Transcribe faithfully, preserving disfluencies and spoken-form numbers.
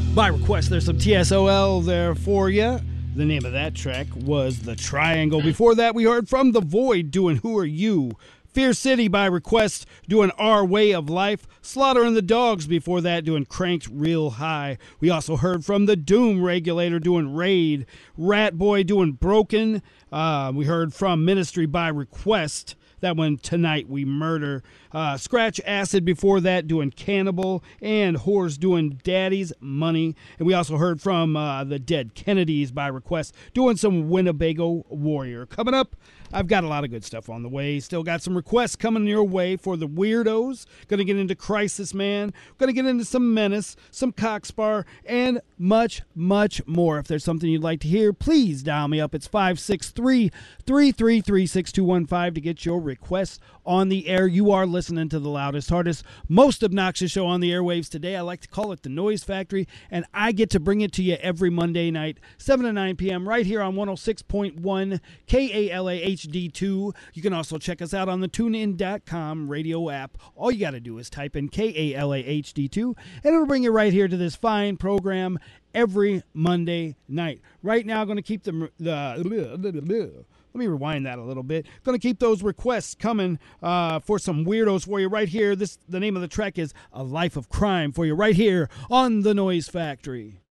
By request, there's some T S O L there for you. The name of that track was The Triangle. Before that, we heard from The Void doing Who Are You? Fear City by request doing Our Way of Life. Slaughter and the Dogs before that doing Cranked Real High. We also heard from the Doom Regulator doing Raid. Rat Boy doing Broken. Uh, we heard from Ministry by request. That one, Tonight We Murder. Uh, Scratch Acid before that doing Cannibal. And Whores doing Daddy's Money. And we also heard from uh, the Dead Kennedys by request doing some Winnebago Warrior. Coming up, I've got a lot of good stuff on the way. Still got some requests coming your way for the weirdos. Gonna get into Crisis Man. Gonna get into some Menace, some Cockspar, and much, much more. If there's something you'd like to hear, please dial me up. It's five six three, three three three, six two one five to get your requests on the air. You are listening to the loudest, hardest, most obnoxious show on the airwaves today. I like to call it the Noise Factory, and I get to bring it to you every Monday night, seven to nine p.m. right here on one oh six point one K A L A H D two. You can also check us out on the tune in dot com radio app. All you got to do is type in K A L A H D two, and it'll bring you right here to this fine program every Monday night. Right now, I'm going to keep the... the Let me rewind that a little bit. Going to keep those requests coming uh, for some weirdos for you right here. This the name of the track is A Life of Crime for you right here on The Noise Factory.